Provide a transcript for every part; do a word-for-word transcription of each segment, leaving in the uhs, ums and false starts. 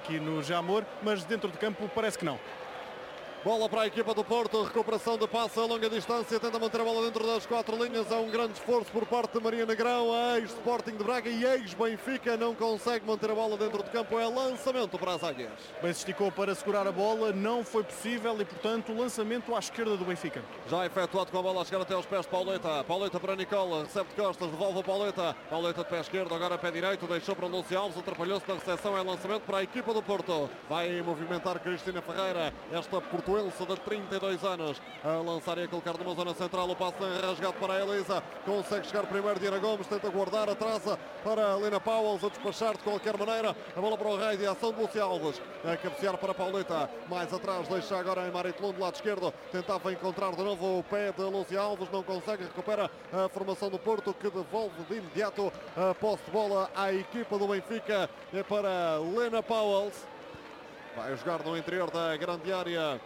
aqui no Jamor, mas dentro de campo parece que não. Bola para a equipa do Porto, recuperação de passe a longa distância, tenta manter a bola dentro das quatro linhas, há um grande esforço por parte de Maria Negrão, a ex-Sporting de Braga e ex-Benfica, não consegue manter a bola dentro de campo, é lançamento para as águias. Bem se esticou para segurar a bola, não foi possível e, portanto, o lançamento à esquerda do Benfica. Já efetuado com a bola a chegar até aos pés de Pauleta, Pauleta para Nicola, recebe de costas, devolve a Pauleta, Pauleta de pé esquerdo, agora pé direito, deixou para Lúcio Alves, atrapalhou-se na recepção, é lançamento para a equipa do Porto, vai movimentar Cristina Ferreira, esta portuense de trinta e dois anos, a lançar e a colocar numa zona central, o passe rasgado para a Elisa, consegue chegar primeiro Diana Gomes, tenta guardar, atrasa para a Lena Pauwels, a despachar de qualquer maneira, a bola para o rei de ação de Lúcio Alves, a cabecear para Pauleta, mais atrás, deixa agora em Maritlon do lado esquerdo, tentava encontrar de novo o pé de Lúcio Alves, não consegue, recupera a formação do Porto, que devolve de imediato a posse de bola à equipa do Benfica, é para Lena Pauwels, vai jogar no interior da grande área.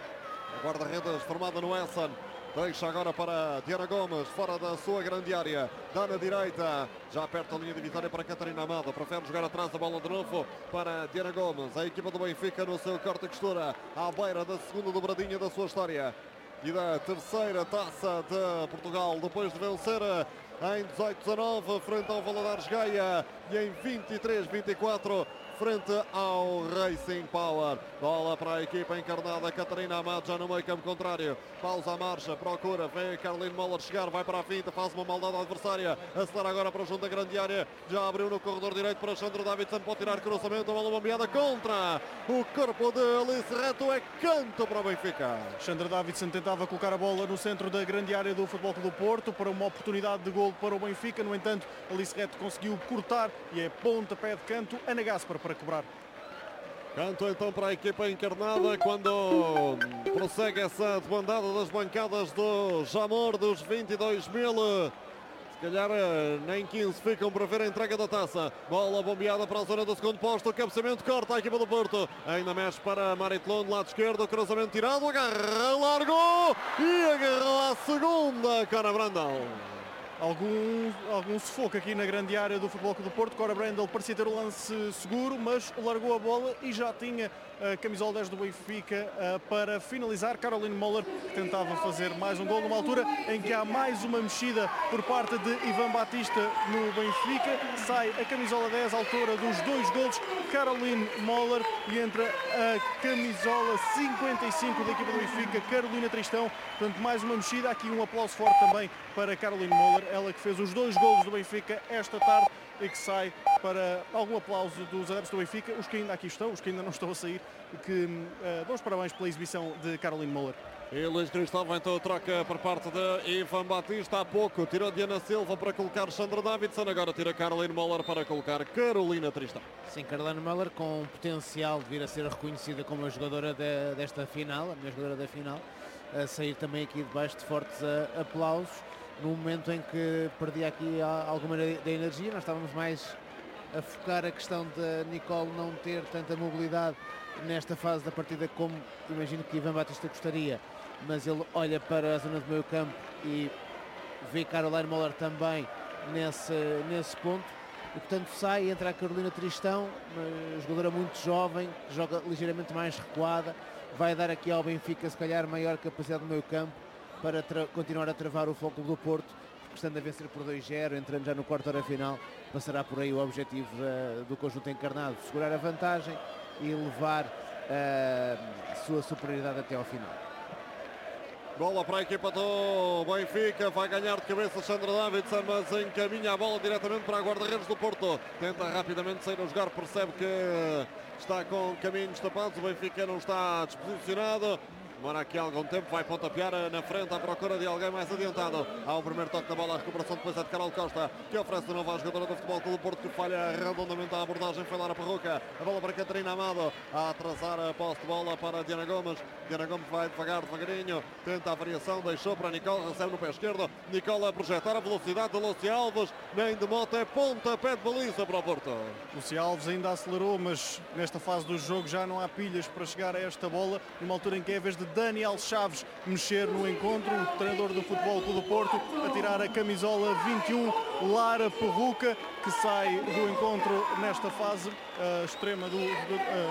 A guarda-redes formada no Essen. Deixa agora para Diana Gomes, fora da sua grande área. Dá na direita, já perto da linha de vitória para Catarina Amado. Prefere jogar atrás a bola de novo para Diana Gomes. A equipa do Benfica no seu corte e costura. À beira da segunda dobradinha da sua história. E da terceira taça de Portugal. Depois de vencer em dezoito dezanove frente ao Valadares Gaia. E em vinte e três vinte e quatro frente ao Racing Power. Bola para a equipa encarnada, Catarina Amado já no meio campo contrário. Pausa a marcha, procura, vem a Caroline Moller chegar, vai para a finta, faz uma maldade adversária. Acelera agora para junto da grande área. Já abriu no corredor direito para Sandra Davidson, pode tirar cruzamento, a bola bombeada contra o corpo de Alice Reto, é canto para o Benfica. Sandra Davidson tentava colocar a bola no centro da grande área do Futebol Clube do Porto para uma oportunidade de golo para o Benfica. No entanto, Alice Reto conseguiu cortar e é pontapé de canto. Ana Gaspar para cobrar. Canto então para a equipa encarnada quando prossegue essa debandada das bancadas do Jamor dos vinte e dois mil. Se calhar nem quinze ficam para ver a entrega da taça. Bola bombeada para a zona do segundo posto. O cabeceamento corta a equipa do Porto. Ainda mexe para Maritlon, lado esquerdo. Cruzamento tirado. Agarra, largou e agarrou a segunda. Cora Brandão. Algum, algum sufoco aqui na grande área do Futebol Clube do Porto. Cora Brandel parecia ter o lance seguro, mas largou a bola e já tinha a camisola dez do Benfica uh, para finalizar. Caroline Moller, que tentava fazer mais um gol numa altura em que há mais uma mexida por parte de Ivan Batista no Benfica. Sai a camisola dez, autora dos dois golos, Caroline Moller, e entra a camisola cinquenta e cinco da equipa do Benfica, Carolina Tristão. Portanto, mais uma mexida. Aqui um aplauso forte também para Caroline Moller, ela que fez os dois golos do Benfica esta tarde e que sai para algum aplauso dos adeptos do Benfica, os que ainda aqui estão, os que ainda não estão a sair, que uh, dão os parabéns pela exibição de Caroline Moller. E Luís Cristóvão então troca por parte de Ivan Batista. Há pouco tirou Diana Silva para colocar Sandra Davidson, agora tira Caroline Moller para colocar Carolina Tristão. Sim, Caroline Moller com potencial de vir a ser reconhecida como a jogadora de, desta final, a minha jogadora da final, a sair também aqui debaixo de fortes uh, aplausos, no momento em que perdia aqui alguma da energia. Nós estávamos mais a focar a questão de Nicole não ter tanta mobilidade nesta fase da partida como imagino que Ivan Batista gostaria, mas ele olha para a zona do meio campo e vê Caroline Moller também nesse, nesse ponto e portanto sai, entra a Carolina Tristão, uma jogadora muito jovem, que joga ligeiramente mais recuada, vai dar aqui ao Benfica se calhar maior capacidade no meio campo para continuar a travar o Futebol Clube do Porto, porque estando a vencer por dois zero, entrando já no quarto hora final, passará por aí o objetivo da, do conjunto encarnado, segurar a vantagem e levar a sua superioridade até ao final. Bola para a equipa do Benfica, vai ganhar de cabeça Sandra Davidson, mas encaminha a bola diretamente para a guarda-redes do Porto. Tenta rapidamente sair a jogar, percebe que está com caminhos tapados, o Benfica não está disposicionado. Demora aqui algum tempo, vai pontapear na frente à procura de alguém mais adiantado. Há o primeiro toque da bola, a recuperação depois é de Carol Costa, que oferece de novo à jogadora do Futebol Clube do Porto, que falha redondamente a abordagem, foi lá na Parruca. A bola para Catarina Amado, a atrasar a posse de bola para Diana Gomes. Diana Gomes vai devagar, devagarinho, tenta a variação, deixou para Nicole, recebe no pé esquerdo. Nicole a projetar a velocidade de Lúcia Alves, nem de moto, é pontapé de baliza para o Porto. Lúcia Alves ainda acelerou, mas nesta fase do jogo já não há pilhas para chegar a esta bola, numa altura em que é a vez de Daniel Chaves mexer no encontro, o treinador do Futebol Clube do Porto a tirar a camisola vinte e um, Lara Perruca, que sai do encontro nesta fase, a extrema do, do